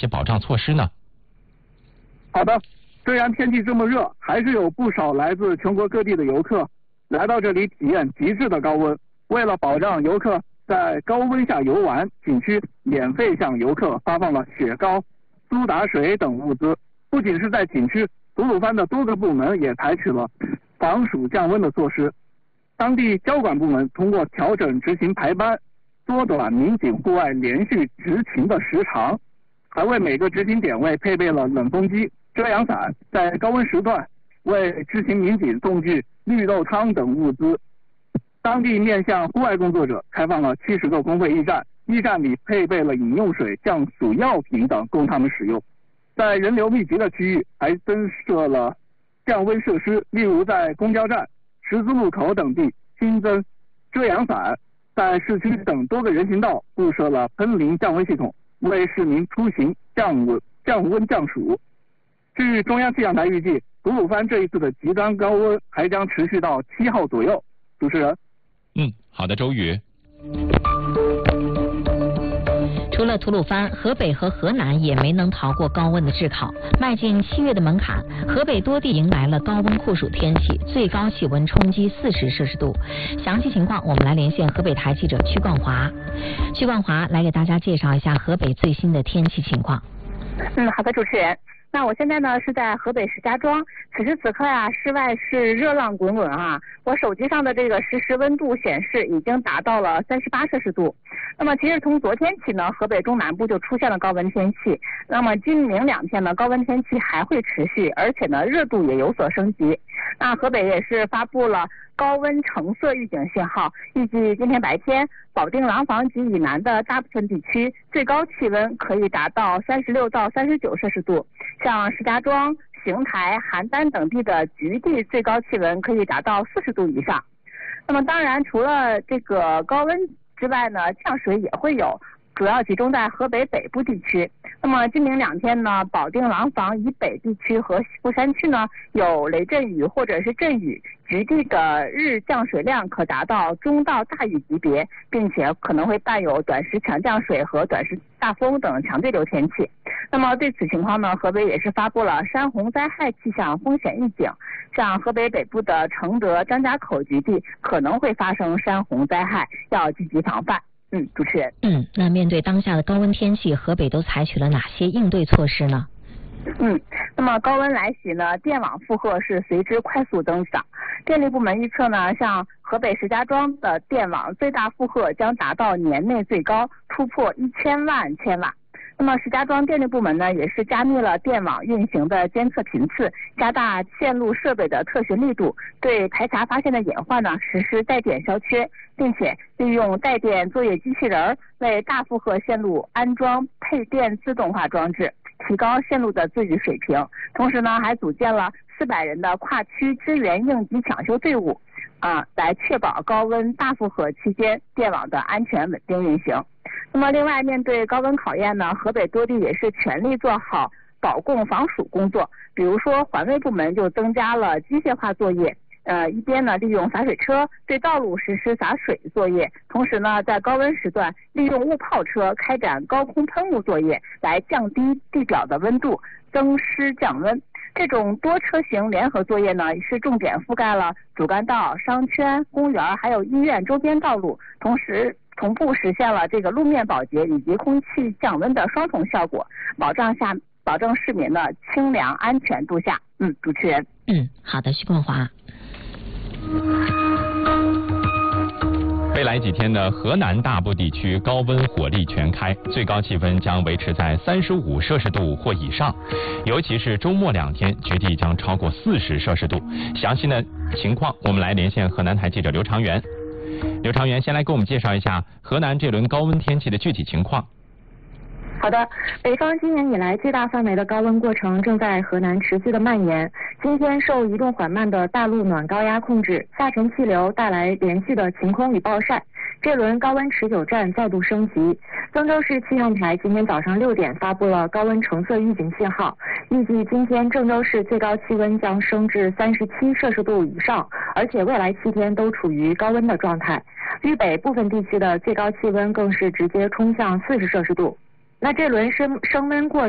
些保障措施呢？ 好的，虽然天气这么热，还是有不少来自全国各地的游客来到这里体验极致的高温。为了保障游客在高温下游玩，景区免费向游客发放了雪糕、苏打水等物资。不仅是在景区，吐鲁番的多个部门也采取了防暑降温的措施。当地交管部门通过调整执行排班，缩短民警户外连续执勤的时长，还为每个执勤点位配备了冷风机、遮阳伞，在高温时段为执勤民警送去绿豆汤等物资。当地面向户外工作者开放了70个公费驿站，驿站里配备了饮用水、降暑药品等供他们使用。在人流密集的区域还增设了降温设施，例如在公交站、十字路口等地新增遮阳伞，在市区等多个人行道布设了喷淋降温系统，为市民出行降温降暑。据中央气象台预计，吐鲁番这一次的极端高温还将持续到7号左右。主持人。 好的，周宇。 除了吐鲁番，河北和河南也没能逃过高温的炙烤。迈进7月的门槛，河北多地迎来了高温酷暑天气，最高气温冲击40摄氏度。详细情况，我们来连线河北台记者曲冠华。曲冠华来给大家介绍一下河北最新的天气情况。 好的，主持人。那我现在呢是在河北石家庄，此时此刻呀，室外是热浪滚滚啊！我手机上的这个实时温度显示已经达到了38摄氏度。那么其实从昨天起呢，河北中南部就出现了高温天气。那么今明2天呢，高温天气还会持续，而且呢热度也有所升级。那河北也是发布了高温橙色预警信号，预计今天白天保定廊坊及以南的大部分地区最高气温可以达到36到39摄氏度，像石家庄、邢台、邯郸等地的局地最高气温可以达到40度以上。那么当然除了这个高温之外呢，降水也会有，主要集中在河北北部地区。那么今明2天呢，保定廊坊以北地区和西部山区呢有雷阵雨或者是阵雨，局地的日降水量可达到中到大雨级别，并且可能会伴有短时强降水和短时大风等强对流天气。那么对此情况呢，河北也是发布了山洪灾害气象风险预警，像河北北部的承德、张家口局地可能会发生山洪灾害，要积极防范。主持人。 那面对当下的高温天气，河北都采取了哪些应对措施呢？ 那么高温来袭呢，电网负荷是随之快速增长。电力部门预测呢，像河北石家庄的电网最大负荷将达到年内最高，突破1000万千瓦。那么石家庄电力部门呢，也是加密了电网运行的监测频次，加大线路设备的特巡力度，对排查发现的隐患呢实施带电消缺，并且利用带电作业机器人为大负荷线路安装配电自动化装置，提高线路的自愈水平。同时呢，还组建了400人的跨区支援应急抢修队伍，来确保高温大负荷期间电网的安全稳定运行。那么另外，面对高温考验呢，河北多地也是全力做好保供防暑工作。比如说环卫部门就增加了机械化作业，一边呢利用洒水车对道路实施洒水作业，同时呢在高温时段利用雾炮车开展高空喷雾作业，来降低地表的温度，增湿降温。这种多车型联合作业呢，是重点覆盖了主干道、商圈、公园还有医院周边道路，同时同步实现了这个路面保洁以及空气降温的双重效果，保证市民的清凉安全度夏。主持人。 好的，徐冠华。 未来几天的河南大部地区高温火力全开，最高气温将维持在35摄氏度或以上，尤其是周末2天，局地将超过40摄氏度。详细的情况，我们来连线河南台记者刘长元。刘长元先来给我们介绍一下河南这轮高温天气的具体情况。 好的，北方今年以来最大范围的高温过程正在河南持续的蔓延。今天受移动缓慢的大陆暖高压控制，下沉气流带来连续的晴空与暴晒，这轮高温持久战再度升级。增州市气象台今天早上6点发布了高温橙色预警信号，预计今天郑州市最高气温将升至37摄氏度以上，而且未来7天都处于高温的状态。豫北部分地区的最高气温更是直接冲向40摄氏度。那这轮升温过